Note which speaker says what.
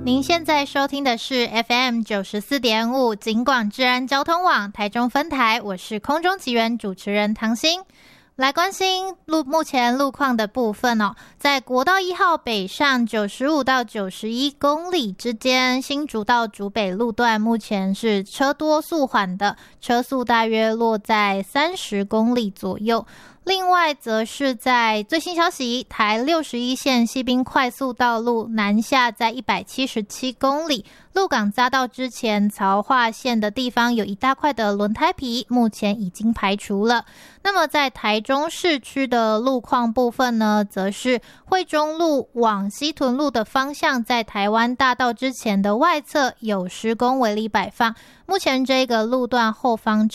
Speaker 1: 您现在收听的是 FM 94.5警广治安交通网台中分台，我是空中奇缘主持人唐心。来关心目前路况的部分哦，在国道1号北上95到91公里之间，新竹到竹北路段目前是车多速缓的，车速大约落在30公里左右。另外则是在最新消息，台61线西滨快速道路南下在177公里，鹿港匝道之前曹化线的地方有一大块的轮胎皮，目前已经排除了。那么在台中市区的路况部分呢，则是惠中路往西屯路的方向，在台湾大道之前的外侧有施工围篱摆放，目前这个路段后方